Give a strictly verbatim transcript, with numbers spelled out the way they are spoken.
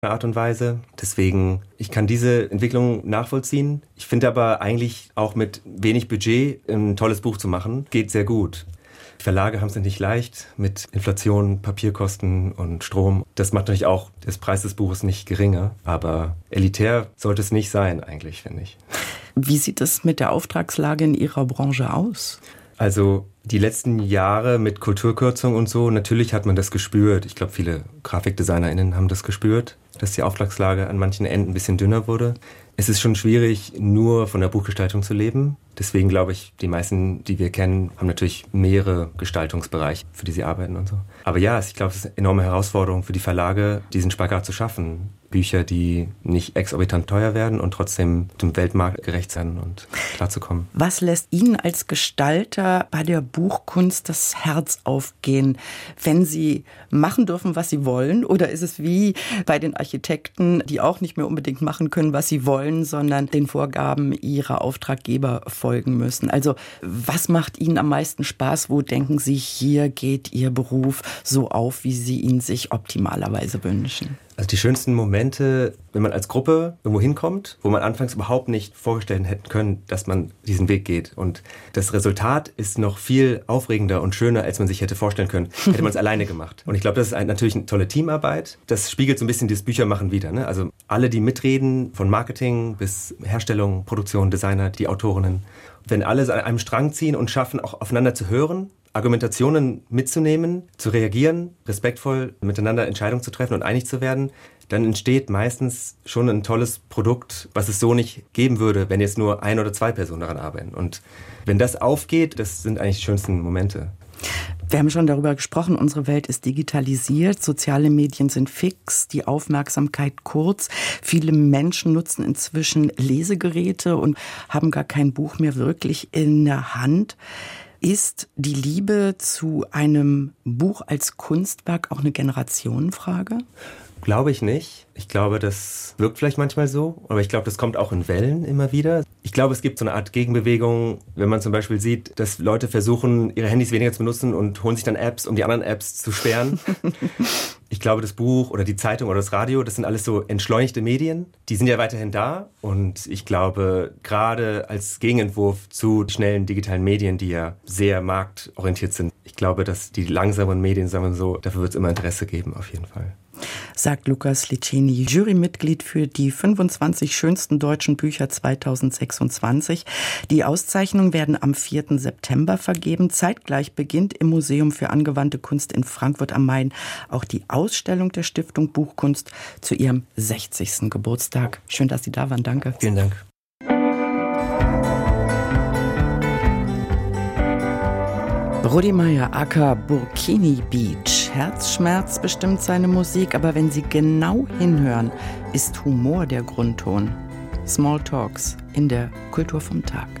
Art und Weise. Deswegen, ich kann diese Entwicklung nachvollziehen. Ich finde aber eigentlich auch mit wenig Budget ein tolles Buch zu machen, geht sehr gut. Verlage haben es nicht leicht mit Inflation, Papierkosten und Strom. Das macht natürlich auch den Preis des Buches nicht geringer, aber elitär sollte es nicht sein eigentlich, finde ich. Wie sieht es mit der Auftragslage in Ihrer Branche aus? Also die letzten Jahre mit Kulturkürzung und so, natürlich hat man das gespürt. Ich glaube, viele GrafikdesignerInnen haben das gespürt, dass die Auftragslage an manchen Enden ein bisschen dünner wurde. Es ist schon schwierig, nur von der Buchgestaltung zu leben. Deswegen glaube ich, die meisten, die wir kennen, haben natürlich mehrere Gestaltungsbereiche, für die sie arbeiten und so. Aber ja, ich glaube, es ist eine enorme Herausforderung für die Verlage, diesen Spagat zu schaffen. Bücher, die nicht exorbitant teuer werden und trotzdem dem Weltmarkt gerecht sein und klarzukommen. Was lässt Ihnen als Gestalter bei der Buchkunst das Herz aufgehen, wenn Sie machen dürfen, was Sie wollen? Oder ist es wie bei den Architekten, die auch nicht mehr unbedingt machen können, was sie wollen, sondern den Vorgaben ihrer Auftraggeber folgen müssen? Also was macht Ihnen am meisten Spaß? Wo denken Sie, hier geht Ihr Beruf so auf, wie Sie ihn sich optimalerweise wünschen? Also die schönsten Momente, wenn man als Gruppe irgendwo hinkommt, wo man anfangs überhaupt nicht vorstellen hätte können, dass man diesen Weg geht. Und das Resultat ist noch viel aufregender und schöner, als man sich hätte vorstellen können, hätte man es alleine gemacht. Und ich glaube, das ist ein, natürlich eine tolle Teamarbeit. Das spiegelt so ein bisschen das Büchermachen wider, ne? Also alle, die mitreden, von Marketing bis Herstellung, Produktion, Designer, die Autorinnen. Wenn alle an einem Strang ziehen und schaffen, auch aufeinander zu hören, Argumentationen mitzunehmen, zu reagieren, respektvoll miteinander Entscheidungen zu treffen und einig zu werden, dann entsteht meistens schon ein tolles Produkt, was es so nicht geben würde, wenn jetzt nur ein oder zwei Personen daran arbeiten. Und wenn das aufgeht, das sind eigentlich die schönsten Momente. Wir haben schon darüber gesprochen, unsere Welt ist digitalisiert, soziale Medien sind fix, die Aufmerksamkeit kurz. Viele Menschen nutzen inzwischen Lesegeräte und haben gar kein Buch mehr wirklich in der Hand. Ist die Liebe zu einem Buch als Kunstwerk auch eine Generationenfrage? Glaube ich nicht. Ich glaube, das wirkt vielleicht manchmal so, aber ich glaube, das kommt auch in Wellen immer wieder. Ich glaube, es gibt so eine Art Gegenbewegung, wenn man zum Beispiel sieht, dass Leute versuchen, ihre Handys weniger zu benutzen und holen sich dann Apps, um die anderen Apps zu sperren. Ich glaube, das Buch oder die Zeitung oder das Radio, das sind alles so entschleunigte Medien. Die sind ja weiterhin da und ich glaube, gerade als Gegenentwurf zu schnellen digitalen Medien, die ja sehr marktorientiert sind, ich glaube, dass die langsamen Medien, sagen wir so, dafür wird es immer Interesse geben, auf jeden Fall. Sagt Lukas Liceni, Jurymitglied für die fünfundzwanzig schönsten deutschen Bücher zweitausendsechsundzwanzig. Die Auszeichnungen werden am vierten September vergeben. Zeitgleich beginnt im Museum für angewandte Kunst in Frankfurt am Main auch die Ausstellung der Stiftung Buchkunst zu ihrem sechzigsten Geburtstag. Schön, dass Sie da waren. Danke. Vielen Dank. Rudi Meier, aka Burkini Beach. Herzschmerz bestimmt seine Musik, aber wenn Sie genau hinhören, ist Humor der Grundton. Small Talks in der Kultur vom Tag.